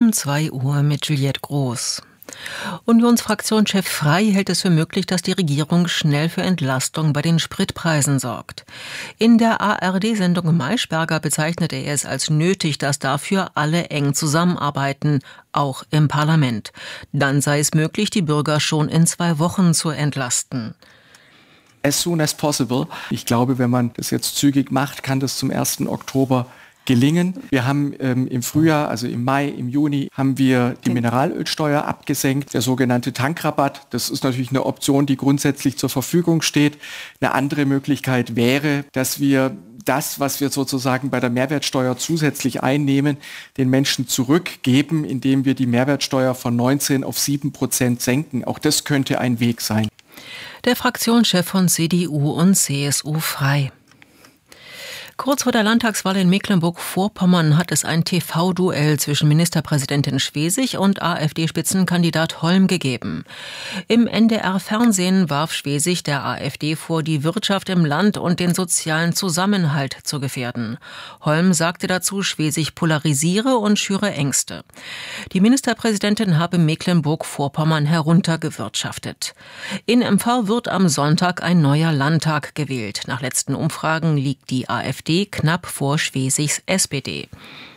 um 2 Uhr mit Juliette Groß. Unionsfraktionschef Frey hält es für möglich, dass die Regierung schnell für Entlastung bei den Spritpreisen sorgt. In der ARD-Sendung Maischberger bezeichnete er es als nötig, dass dafür alle eng zusammenarbeiten, auch im Parlament. Dann sei es möglich, die Bürger schon in 2 Wochen zu entlasten. As soon as possible. Ich glaube, wenn man das jetzt zügig macht, kann das zum 1. Oktober gelingen. Wir haben im Frühjahr, also im Mai, im Juni, haben wir die Mineralölsteuer abgesenkt, der sogenannte Tankrabatt. Das ist natürlich eine Option, die grundsätzlich zur Verfügung steht. Eine andere Möglichkeit wäre, dass wir das, was wir sozusagen bei der Mehrwertsteuer zusätzlich einnehmen, den Menschen zurückgeben, indem wir die Mehrwertsteuer von 19 auf 7% senken. Auch das könnte ein Weg sein. Der Fraktionschef von CDU und CSU Frey. Kurz vor der Landtagswahl in Mecklenburg-Vorpommern hat es ein TV-Duell zwischen Ministerpräsidentin Schwesig und AfD-Spitzenkandidat Holm gegeben. Im NDR-Fernsehen warf Schwesig der AfD vor, die Wirtschaft im Land und den sozialen Zusammenhalt zu gefährden. Holm sagte dazu, Schwesig polarisiere und schüre Ängste. Die Ministerpräsidentin habe Mecklenburg-Vorpommern heruntergewirtschaftet. In MV wird am Sonntag ein neuer Landtag gewählt. Nach letzten Umfragen liegt die AfD knapp vor Schwesigs SPD.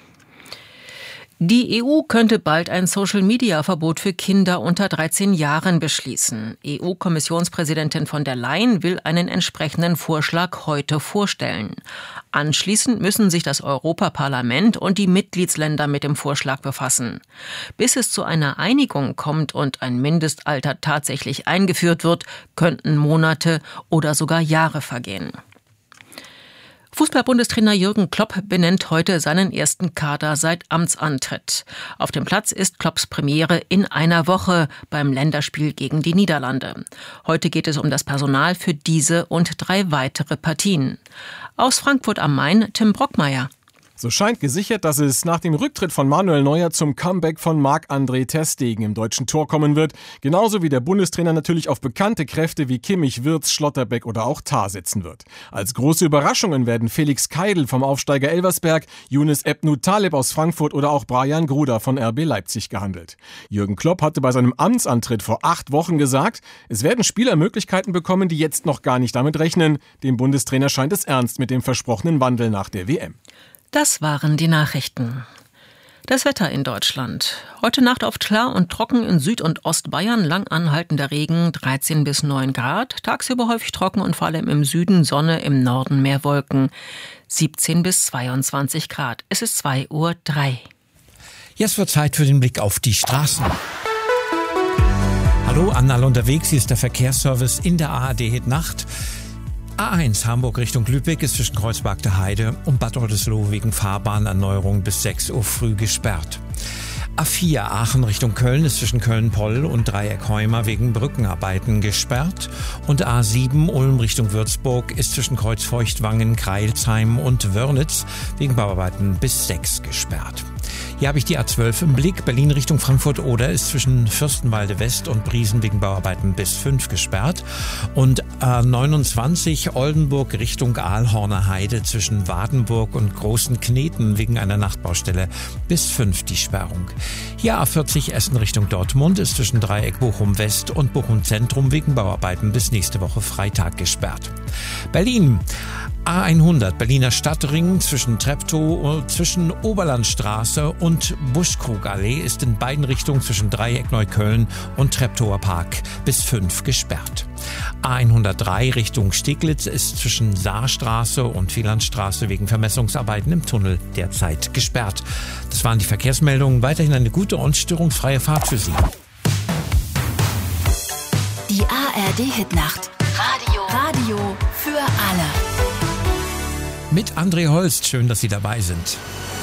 Die EU könnte bald ein Social-Media-Verbot für Kinder unter 13 Jahren beschließen. EU-Kommissionspräsidentin von der Leyen will einen entsprechenden Vorschlag heute vorstellen. Anschließend müssen sich das Europaparlament und die Mitgliedsländer mit dem Vorschlag befassen. Bis es zu einer Einigung kommt und ein Mindestalter tatsächlich eingeführt wird, könnten Monate oder sogar Jahre vergehen. Fußball-Bundestrainer Jürgen Klopp benennt heute seinen ersten Kader seit Amtsantritt. Auf dem Platz ist Klopps Premiere in einer Woche beim Länderspiel gegen die Niederlande. Heute geht es um das Personal für diese und 3 weitere Partien. Aus Frankfurt am Main, Tim Brockmeier. So scheint gesichert, dass es nach dem Rücktritt von Manuel Neuer zum Comeback von Marc-André ter Stegen im deutschen Tor kommen wird. Genauso wie der Bundestrainer natürlich auf bekannte Kräfte wie Kimmich, Wirtz, Schlotterbeck oder auch Tah setzen wird. Als große Überraschungen werden Felix Keidl vom Aufsteiger Elversberg, Younes Ebnou Taleb aus Frankfurt oder auch Brian Gruda von RB Leipzig gehandelt. Jürgen Klopp hatte bei seinem Amtsantritt vor 8 Wochen gesagt, es werden Spieler Möglichkeiten bekommen, die jetzt noch gar nicht damit rechnen. Dem Bundestrainer scheint es ernst mit dem versprochenen Wandel nach der WM. Das waren die Nachrichten. Das Wetter in Deutschland. Heute Nacht oft klar und trocken in Süd- und Ostbayern, lang anhaltender Regen, 13 bis 9 Grad. Tagsüber häufig trocken und vor allem im Süden Sonne, im Norden mehr Wolken, 17 bis 22 Grad. Es ist 2:03 Uhr. Jetzt wird Zeit für den Blick auf die Straßen. Hallo, an alle unterwegs, hier ist der Verkehrsservice in der ARD Nacht. A1 Hamburg Richtung Lübeck ist zwischen Kreuzberg der Heide und Bad Oldesloe wegen Fahrbahnerneuerung bis 6 Uhr früh gesperrt. A4 Aachen Richtung Köln ist zwischen Köln-Poll und Dreieck-Heuma wegen Brückenarbeiten gesperrt. Und A7 Ulm Richtung Würzburg ist zwischen Kreuzfeuchtwangen, Kreilsheim und Wörnitz wegen Bauarbeiten bis 6 gesperrt. Hier habe ich die A12 im Blick. Berlin Richtung Frankfurt-Oder ist zwischen Fürstenwalde West und Briesen wegen Bauarbeiten bis 5 gesperrt. Und A29 Oldenburg Richtung Aalhorner Heide zwischen Wadenburg und Großen Kneten wegen einer Nachtbaustelle bis 5 die Sperrung. Hier A40 Essen Richtung Dortmund ist zwischen Dreieck Bochum West und Bochum Zentrum wegen Bauarbeiten bis nächste Woche Freitag gesperrt. Berlin A100 Berliner Stadtring zwischen Treptow, zwischen Oberlandstraße und Buschkrugallee ist in beiden Richtungen zwischen Dreieck Neukölln und Treptower Park bis 5 gesperrt. A103 Richtung Steglitz ist zwischen Saarstraße und Wielandstraße wegen Vermessungsarbeiten im Tunnel derzeit gesperrt. Das waren die Verkehrsmeldungen. Weiterhin eine gute und störungsfreie Fahrt für Sie. Die ARD-Hitnacht. Radio für alle. Mit André Holst, schön, dass Sie dabei sind.